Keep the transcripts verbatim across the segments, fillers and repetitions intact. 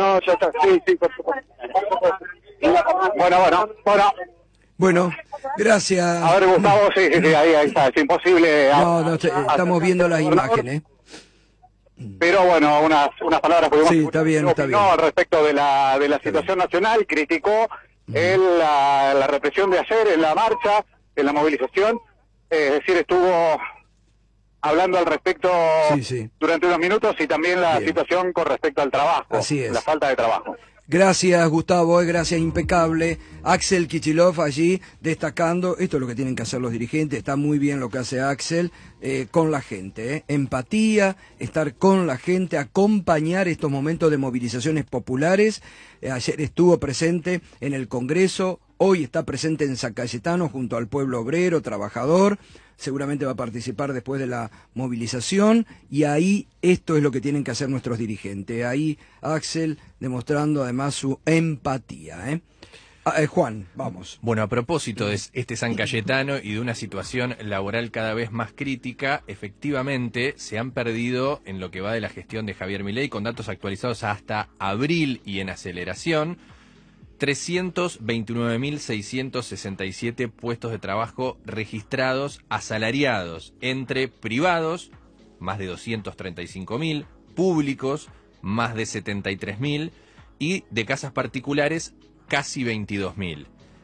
no, ya está, sí, sí, por supuesto. Bueno, bueno, bueno. Bueno, gracias. A ver, Gustavo, sí, sí, sí, ahí, ahí está, es imposible. No, no, estamos viendo las imágenes. Pero bueno, unas unas palabras, porque sí, está bien, está bien. No, respecto de la de la situación nacional, criticó uh-huh. él la, la represión de ayer en la marcha, en la movilización, eh, es decir, estuvo hablando al respecto sí, sí. durante unos minutos y también la bien. situación con respecto al trabajo, así es. la falta de trabajo. Gracias, Gustavo, gracias, impecable. Axel Kicillof allí destacando, esto es lo que tienen que hacer los dirigentes, está muy bien lo que hace Axel eh, con la gente, eh. empatía, estar con la gente, acompañar estos momentos de movilizaciones populares. Eh, ayer estuvo presente en el Congreso, hoy está presente en San Cayetano junto al pueblo obrero, trabajador. Seguramente va a participar después de la movilización y ahí esto es lo que tienen que hacer nuestros dirigentes. Ahí Axel demostrando además su empatía. ¿eh? Ah, eh, Juan, vamos. Bueno, a propósito de este San Cayetano y de una situación laboral cada vez más crítica, efectivamente se han perdido en lo que va de la gestión de Javier Milei, con datos actualizados hasta abril y en aceleración, trescientos veintinueve mil seiscientos sesenta y siete puestos de trabajo registrados asalariados entre privados, más de doscientos treinta y cinco mil, públicos, más de setenta y tres mil y de casas particulares, casi veintidós mil.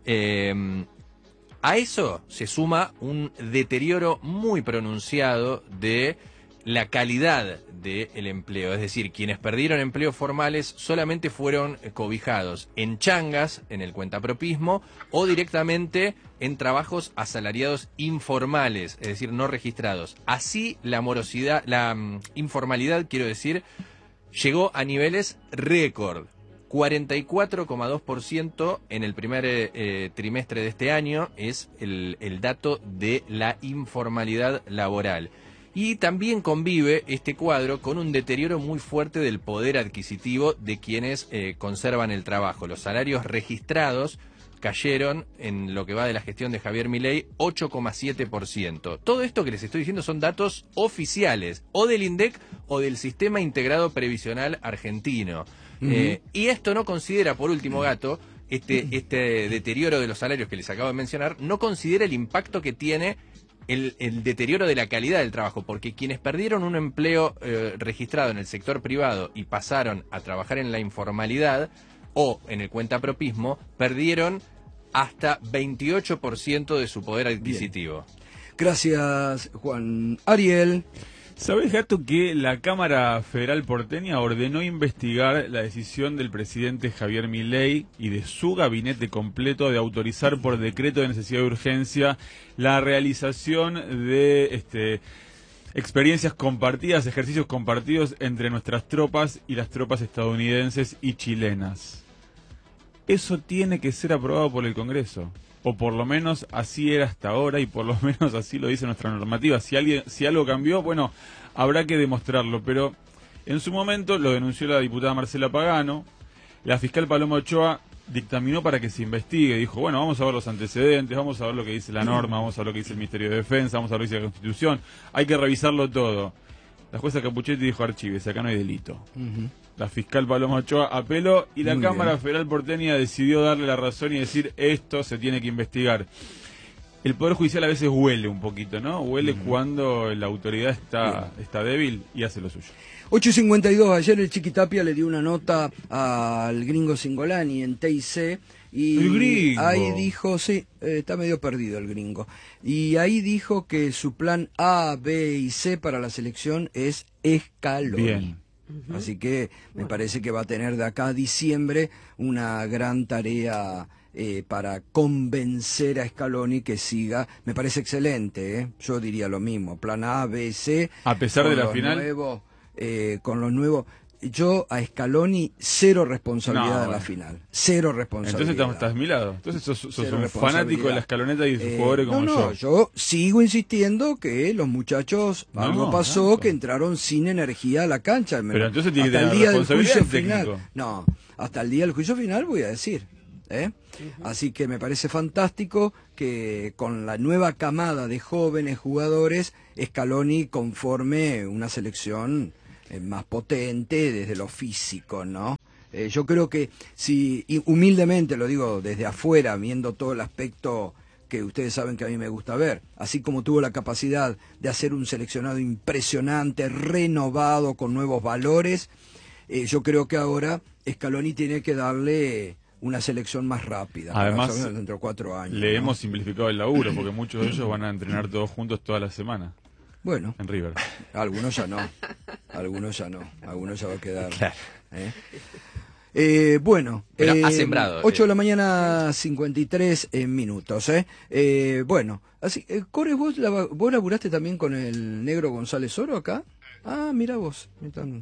Eh, a eso se suma un deterioro muy pronunciado de la calidad del empleo, es decir, quienes perdieron empleos formales solamente fueron cobijados en changas, en el cuentapropismo, o directamente en trabajos asalariados informales, es decir, no registrados. Así la morosidad, la um, informalidad, quiero decir, llegó a niveles récord. cuarenta y cuatro coma dos por ciento en el primer eh, trimestre de este año es el, el dato de la informalidad laboral. Y también convive este cuadro con un deterioro muy fuerte del poder adquisitivo de quienes eh, conservan el trabajo. Los salarios registrados cayeron en lo que va de la gestión de Javier Milei ocho coma siete por ciento. Todo esto que les estoy diciendo son datos oficiales, o del INDEC o del Sistema Integrado Previsional Argentino. Uh-huh. eh, y esto no considera, por último, Gato, este, este deterioro de los salarios que les acabo de mencionar, no considera el impacto que tiene El, el deterioro de la calidad del trabajo, porque quienes perdieron un empleo eh, registrado en el sector privado y pasaron a trabajar en la informalidad o en el cuentapropismo, perdieron hasta veintiocho por ciento de su poder adquisitivo. Bien. Gracias, Juan. Ariel. ¿Sabés, Gato, que la Cámara Federal porteña ordenó investigar la decisión del presidente Javier Milei y de su gabinete completo de autorizar por decreto de necesidad de urgencia la realización de este, experiencias compartidas, ejercicios compartidos entre nuestras tropas y las tropas estadounidenses y chilenas? Eso tiene que ser aprobado por el Congreso. O por lo menos así era hasta ahora y por lo menos así lo dice nuestra normativa. Si alguien, si algo cambió, bueno, habrá que demostrarlo. Pero en su momento lo denunció la diputada Marcela Pagano. La fiscal Paloma Ochoa dictaminó para que se investigue. Dijo, bueno, vamos a ver los antecedentes, vamos a ver lo que dice la norma, vamos a ver lo que dice el Ministerio de Defensa, vamos a ver lo que dice la Constitución. Hay que revisarlo todo. La jueza Capuchetti dijo, archívese, acá no hay delito. Uh-huh. La fiscal Paloma Ochoa apeló y la Muy Cámara bien. Federal porteña decidió darle la razón y decir esto se tiene que investigar. El Poder Judicial a veces huele un poquito, ¿no? Huele uh-huh. cuando la autoridad está, está débil y hace lo suyo. ocho y cincuenta y dos, ayer el Chiquitapia le dio una nota al gringo Cingolani en T I C y el gringo. Ahí dijo, sí, eh, está medio perdido el gringo, y ahí dijo que su plan A, B y C para la selección es Scaloni. Bien. Uh-huh. Así que me parece que va a tener de acá a diciembre una gran tarea eh, para convencer a Scaloni que siga. Me parece excelente, ¿eh? Yo diría lo mismo, plan A, B, C. A pesar de la final. Nuevos, eh, con los nuevos. Yo a Scaloni cero responsabilidad no, en la final. Cero responsabilidad. Entonces estás mi lado. Entonces sos, sos un fanático de la escaloneta y de sus eh, jugadores como no, no, yo. yo sigo insistiendo que los muchachos, no, algo pasó, no, que entraron sin energía a la cancha. Pero entonces tiene que tener tener responsabilidad juicio final. No, hasta el día del juicio final voy a decir. ¿eh? Uh-huh. Así que me parece fantástico que con la nueva camada de jóvenes jugadores, Scaloni conforme una selección más potente desde lo físico, ¿no? Eh, yo creo que si, y humildemente lo digo desde afuera, viendo todo el aspecto que ustedes saben que a mí me gusta ver, así como tuvo la capacidad de hacer un seleccionado impresionante, renovado, con nuevos valores, eh, yo creo que ahora Scaloni tiene que darle una selección más rápida. Además, dentro de cuatro años. le ¿no? hemos simplificado el laburo, porque muchos de ellos van a entrenar todos juntos toda la semana. Bueno, en River. Algunos ya no, algunos ya no, algunos ya va a quedar. Claro. ¿eh? Eh, bueno, Pero eh, ha sembrado. ocho de la mañana, cincuenta y tres eh, minutos. ¿eh? Eh, bueno, así, eh, Core, ¿vos, la, ¿vos laburaste también con el negro González Oro acá? Ah, mira vos. Están...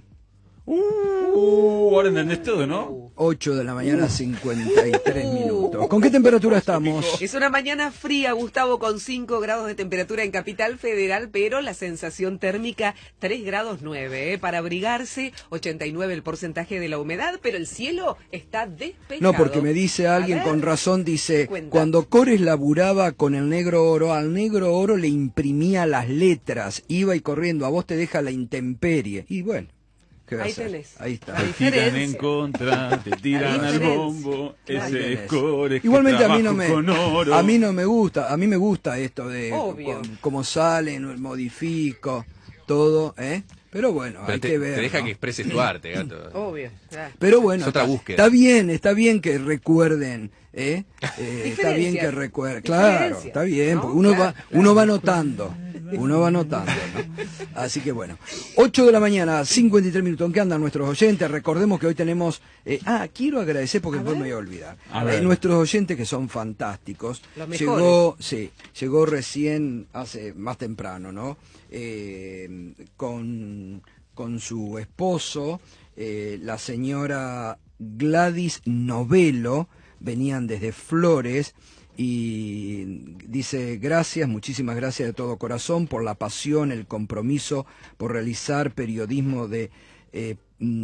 Uh, ahora entendés todo, ¿no? ocho de la mañana, cincuenta y tres minutos. ¿Con qué temperatura estamos? Es una mañana fría, Gustavo, con cinco grados de temperatura en Capital Federal, pero la sensación térmica tres grados nueve. ¿eh? Para abrigarse, ochenta y nueve el porcentaje de la humedad, pero el cielo está despejado. No, porque me dice alguien con razón, dice, Cuenta. cuando Cores laburaba con el negro oro, al negro oro le imprimía las letras, iba y corriendo, a vos te deja la intemperie. Y bueno. ¿Qué va a Ahí hacer? tenés. Ahí está. La Te tiran diferencia. en contra, te La tiran al diferencia. bombo, Ahí ese tenés. es Core que Igualmente a mí no me trabajo con oro. a mí no me gusta, a mí me gusta esto de Obvio. con- cómo salen, modifico, todo, ¿eh? Pero bueno, Pero hay te, que ver. te deja ¿no? que expreses tu arte, gato. Obvio, claro. Pero bueno, Es otra está, búsqueda. está bien, está bien que recuerden, ¿eh? Eh, está bien Diferencias. que recuerden, claro, Diferencias, está bien, ¿no? porque uno Claro, va, claro. uno va notando, uno va notando, ¿no? Así que bueno, ocho de la mañana, cincuenta y tres minutos, ¿en qué andan nuestros oyentes? Recordemos que hoy tenemos, eh, ah, quiero agradecer porque después me voy a olvidar, A Eh, ver. nuestros oyentes que son fantásticos, Los mejores. llegó, sí, llegó recién, hace más temprano, ¿no? Eh, con, con su esposo, eh, la señora Gladys Novelo, venían desde Flores y dice gracias, muchísimas gracias de todo corazón por la pasión, el compromiso por realizar periodismo de, eh,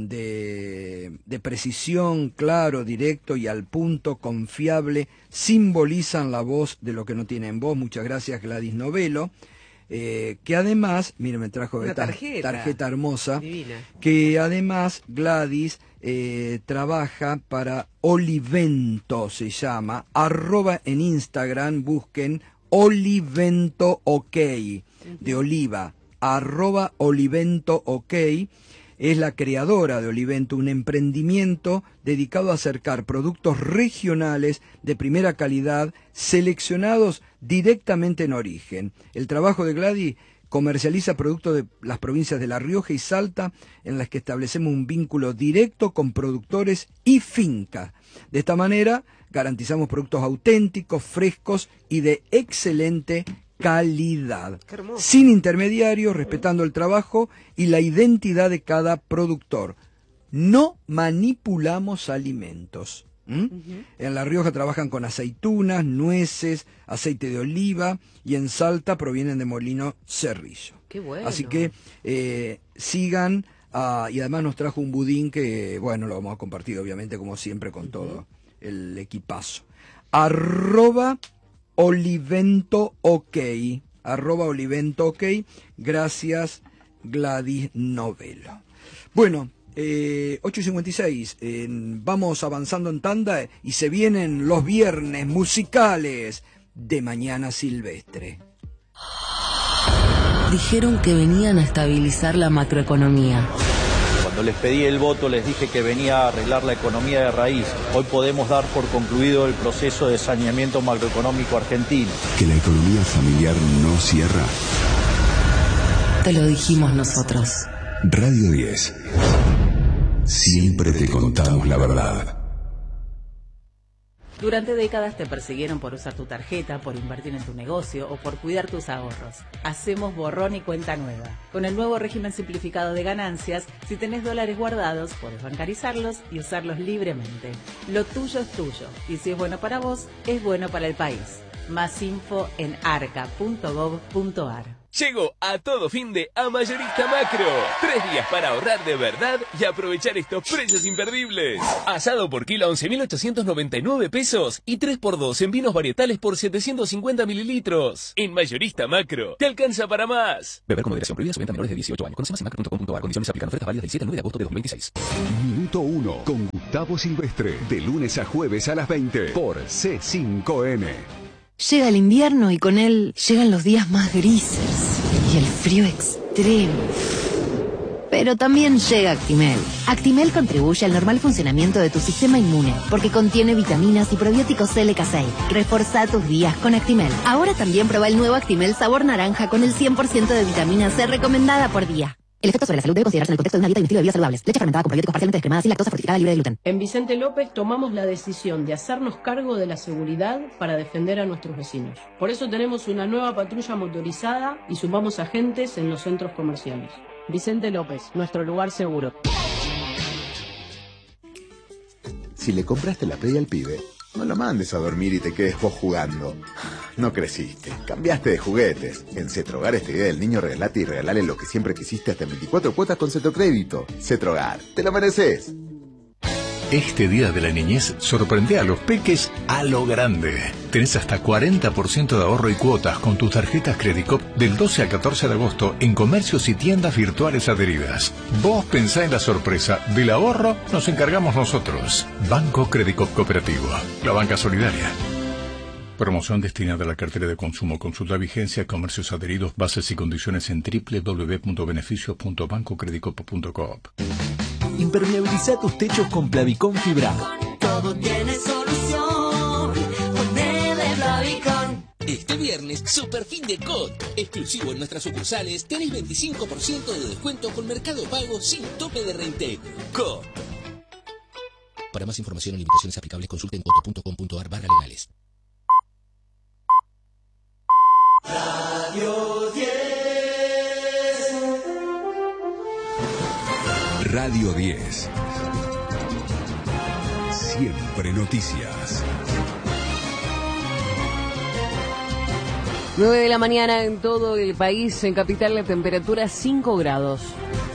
de, de precisión, claro, directo y al punto, confiable, simbolizan la voz de lo que no tienen voz. Muchas gracias, Gladys Novelo. Eh, que además, mire, me trajo Una esta tarjeta. tarjeta hermosa, Divina. que además Gladys eh, trabaja para Olivento, se llama, arroba en Instagram, busquen Olivento OK, de oliva, arroba Olivento OK. Es la creadora de Olivento, un emprendimiento dedicado a acercar productos regionales de primera calidad, seleccionados directamente en origen. El trabajo de Gladys comercializa productos de las provincias de La Rioja y Salta, en las que establecemos un vínculo directo con productores y fincas. De esta manera, garantizamos productos auténticos, frescos y de excelente calidad, Qué hermoso. sin intermediarios, respetando el trabajo y la identidad de cada productor. No manipulamos alimentos. ¿m? En La Rioja trabajan con aceitunas, nueces, aceite de oliva, y en Salta provienen de Molino Cerrillo. Qué bueno. Así que eh, sigan, ah, y además nos trajo un budín que, bueno, lo vamos a compartir obviamente como siempre con todo el equipazo. Arroba Olivento OK, arroba Olivento OK, gracias Gladys Novelo. Bueno, eh, ocho y cincuenta y seis, eh, vamos avanzando en tanda y se vienen los viernes musicales de Mañana Silvestre. Dijeron que venían a estabilizar la macroeconomía. Cuando les pedí el voto les dije que venía a arreglar la economía de raíz. Hoy podemos dar por concluido el proceso de saneamiento macroeconómico argentino. Que la economía familiar no cierra. Te lo dijimos nosotros. Radio diez. Siempre te contamos la verdad. Durante décadas te persiguieron por usar tu tarjeta, por invertir en tu negocio o por cuidar tus ahorros. Hacemos borrón y cuenta nueva. Con el nuevo régimen simplificado de ganancias, si tenés dólares guardados, podés bancarizarlos y usarlos libremente. Lo tuyo es tuyo, y si es bueno para vos, es bueno para el país. Más info en arca punto gov punto ar. Llegó a todo fin de a Mayorista Macro. Tres días para ahorrar de verdad y aprovechar estos precios imperdibles. Asado por kilo a once mil ochocientos noventa y nueve pesos y tres por dos en vinos varietales por setecientos cincuenta mililitros. En Mayorista Macro, te alcanza para más. Beber con moderación, prohibida su venta a menores de dieciocho años. Conoce más en macro punto com punto ar. Condiciones aplican. Ofertas válidas del siete al nueve de agosto de dos mil veintiséis. Minuto uno con Gustavo Silvestre. De lunes a jueves a las veinte por C cinco N. Llega el invierno y con él llegan los días más grises y el frío extremo. Pero también llega Actimel. Actimel contribuye al normal funcionamiento de tu sistema inmune porque contiene vitaminas y probióticos L K seis. Reforza tus días con Actimel. Ahora también prueba el nuevo Actimel sabor naranja con el cien por ciento de vitamina C recomendada por día. El efecto sobre la salud debe considerarse en el contexto de una dieta y un estilo de vida saludables. Leche fermentada con probióticos parcialmente descremada, sin lactosa, fortificada, libre de gluten. En Vicente López tomamos la decisión de hacernos cargo de la seguridad para defender a nuestros vecinos. Por eso tenemos una nueva patrulla motorizada y sumamos agentes en los centros comerciales. Vicente López, nuestro lugar seguro. Si le compraste la Play al pibe, no lo mandes a dormir y te quedes vos jugando. No creciste, cambiaste de juguetes. En Cetrogar esta idea del niño regalate y regalale lo que siempre quisiste hasta en veinticuatro cuotas con Cetrocrédito. Cetrogar, te lo mereces. Este día de la niñez sorprende a los peques a lo grande. Tenés hasta cuarenta por ciento de ahorro y cuotas con tus tarjetas Credicop del doce al catorce de agosto en comercios y tiendas virtuales adheridas. Vos pensá en la sorpresa. Del ahorro nos encargamos nosotros. Banco Credicop Cooperativo. La banca solidaria. Promoción destinada a la cartera de consumo. Consulta vigencia, comercios adheridos, bases y condiciones en doble u doble u doble u punto beneficios punto banco credicop punto coop. Impermeabiliza tus techos con Plavicón fibrado. Todo tiene solución con el de Plavicón. Este viernes, super fin de C O T. Exclusivo en nuestras sucursales, tenés veinticinco por ciento de descuento con Mercado Pago sin tope de reintegro. C O T. Para más información o limitaciones aplicables, consulten coto punto com punto ar barra legales. Radio diez. Radio diez. Siempre noticias. nueve de la mañana en todo el país, en capital la temperatura cinco grados.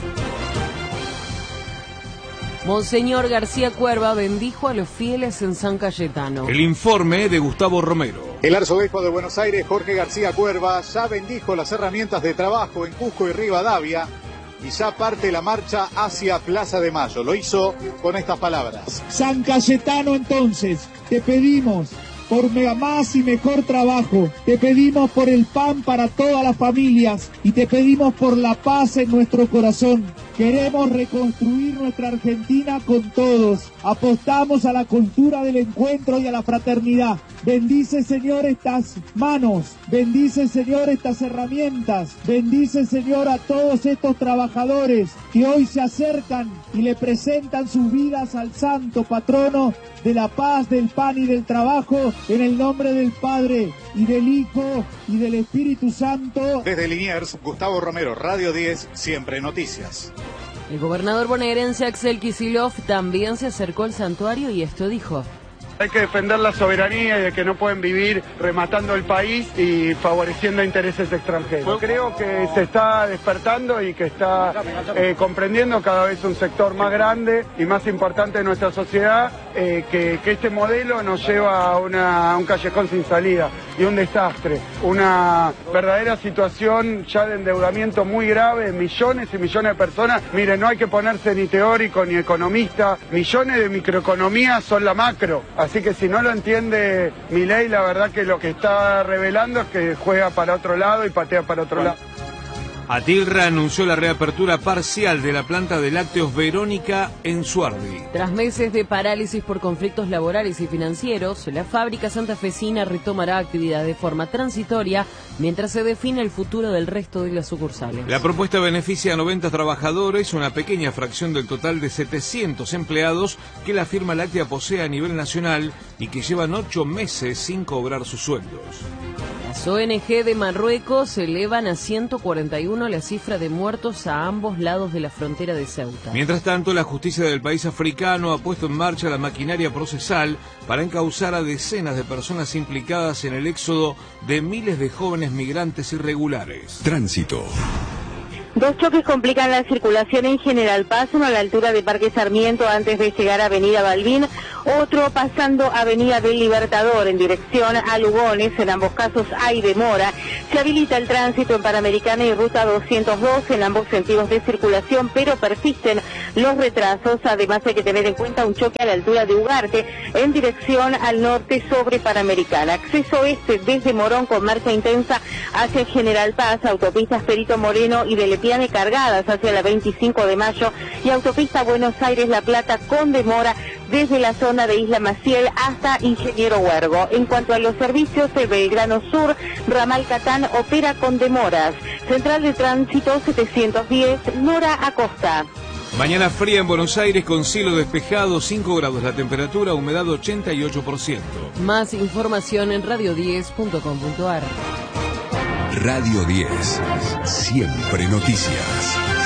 Monseñor García Cuerva bendijo a los fieles en San Cayetano. El informe de Gustavo Romero. El arzobispo de Buenos Aires, Jorge García Cuerva, ya bendijo las herramientas de trabajo en Cusco y Rivadavia y ya parte la marcha hacia Plaza de Mayo. Lo hizo con estas palabras. San Cayetano, entonces, te pedimos por más y mejor trabajo, te pedimos por el pan para todas las familias y te pedimos por la paz en nuestro corazón. Queremos reconstruir nuestra Argentina con todos. Apostamos a la cultura del encuentro y a la fraternidad. Bendice, Señor, estas manos. Bendice, Señor, estas herramientas. Bendice, Señor, a todos estos trabajadores que hoy se acercan y le presentan sus vidas al santo patrono de la paz, del pan y del trabajo, en el nombre del Padre y del Hijo y del Espíritu Santo. Desde Liniers, Gustavo Romero, Radio diez, Siempre Noticias. El gobernador bonaerense Axel Kicillof también se acercó al santuario y esto dijo. Hay que defender la soberanía y de que no pueden vivir rematando el país y favoreciendo intereses extranjeros. Creo que se está despertando y que está eh, comprendiendo cada vez un sector más grande y más importante de nuestra sociedad eh, que, que este modelo nos lleva a, una, a un callejón sin salida y un desastre. Una verdadera situación ya de endeudamiento muy grave, millones y millones de personas. Miren, no hay que ponerse ni teórico ni economista, millones de microeconomías son la macro. Así que si no lo entiende Milei, la verdad que lo que está revelando es que juega para otro lado y patea para otro lado. Atilra anunció la reapertura parcial de la planta de lácteos Verónica en Suardi. Tras meses de parálisis por conflictos laborales y financieros, la fábrica santafesina retomará actividad de forma transitoria mientras se define el futuro del resto de las sucursales. La propuesta beneficia a noventa trabajadores, una pequeña fracción del total de setecientos empleados que la firma láctea posee a nivel nacional y que llevan ocho meses sin cobrar sus sueldos. Las O N G de Marruecos elevan a ciento cuarenta y uno la cifra de muertos a ambos lados de la frontera de Ceuta. Mientras tanto, la justicia del país africano ha puesto en marcha la maquinaria procesal para encauzar a decenas de personas implicadas en el éxodo de miles de jóvenes migrantes irregulares. Tránsito. Dos choques complican la circulación en General Paz, uno a la altura de Parque Sarmiento antes de llegar a Avenida Balbín, Otro pasando Avenida del Libertador en dirección a Lugones, en ambos casos hay demora. Se habilita el tránsito en Panamericana y Ruta doscientos dos en ambos sentidos de circulación, pero persisten los retrasos. Además hay que tener en cuenta un choque a la altura de Ugarte en dirección al norte sobre Panamericana. Acceso este desde Morón con marcha intensa hacia General Paz, autopistas Perito Moreno y de Lepiane cargadas hacia la veinticinco de mayo y autopista Buenos Aires-La Plata con demora desde la zona de Isla Maciel hasta Ingeniero Huergo. En cuanto a los servicios, el Belgrano Sur, Ramal Catán opera con demoras. Central de Tránsito setecientos diez, Nora Acosta. Mañana fría en Buenos Aires con cielo despejado, cinco grados la temperatura, humedad ochenta y ocho por ciento. Más información en radio diez punto com punto ar. Radio diez, siempre noticias.